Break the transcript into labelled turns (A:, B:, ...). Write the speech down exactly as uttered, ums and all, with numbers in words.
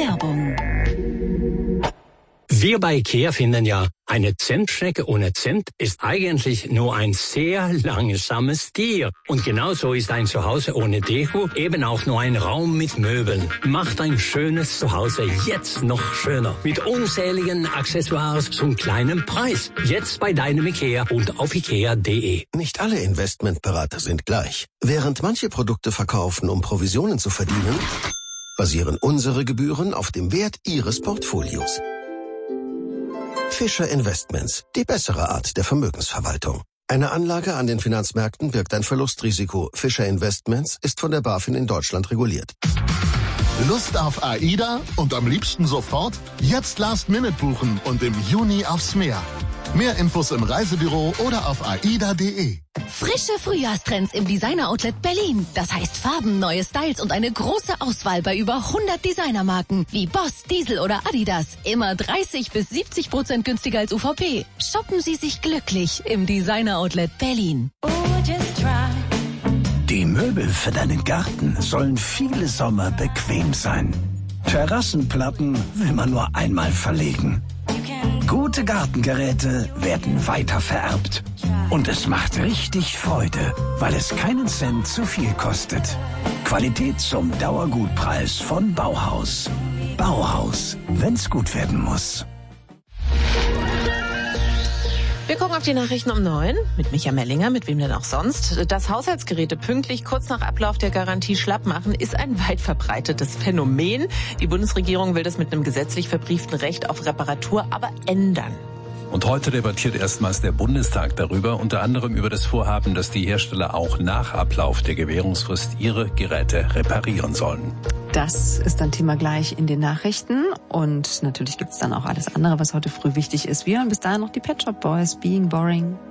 A: Werbung.
B: Wir bei IKEA finden ja, eine Zentschnecke ohne Zent ist eigentlich nur ein sehr langsames Tier. Und genauso ist ein Zuhause ohne Deko eben auch nur ein Raum mit Möbeln. Macht ein schönes Zuhause jetzt noch schöner. Mit unzähligen Accessoires zum kleinen Preis. Jetzt bei deinem IKEA und auf ikea punkt de.
C: Nicht alle Investmentberater sind gleich. Während manche Produkte verkaufen, um Provisionen zu verdienen, basieren unsere Gebühren auf dem Wert Ihres Portfolios. Fischer Investments, die bessere Art der Vermögensverwaltung. Eine Anlage an den Finanzmärkten birgt ein Verlustrisiko. Fischer Investments ist von der BaFin in Deutschland reguliert.
D: Lust auf AIDA und am liebsten sofort? Jetzt Last Minute buchen und im Juni aufs Meer. Mehr Infos im Reisebüro oder auf aida punkt de.
A: Frische Frühjahrstrends im Designer-Outlet Berlin. Das heißt Farben, neue Styles und eine große Auswahl bei über hundert Designermarken wie Boss, Diesel oder Adidas. Immer dreißig bis siebzig Prozent günstiger als U V P. Shoppen Sie sich glücklich im Designer-Outlet Berlin.
E: Die Möbel für deinen Garten sollen viele Sommer bequem sein. Terrassenplatten will man nur einmal verlegen. Gute Gartengeräte werden weiter vererbt. Und es macht richtig Freude, weil es keinen Cent zu viel kostet. Qualität zum Dauergutpreis von Bauhaus. Bauhaus, wenn's gut werden muss.
F: Wir gucken auf die Nachrichten um neun mit Micha Mellinger, mit wem denn auch sonst. Dass Haushaltsgeräte pünktlich kurz nach Ablauf der Garantie schlapp machen, ist ein weit verbreitetes Phänomen. Die Bundesregierung will das mit einem gesetzlich verbrieften Recht auf Reparatur aber ändern.
G: Und heute debattiert erstmals der Bundestag darüber, unter anderem über das Vorhaben, dass die Hersteller auch nach Ablauf der Gewährungsfrist ihre Geräte reparieren sollen.
H: Das ist dann Thema gleich in den Nachrichten. Und natürlich gibt's dann auch alles andere, was heute früh wichtig ist. Wir hören bis dahin noch die Pet Shop Boys, Being Boring.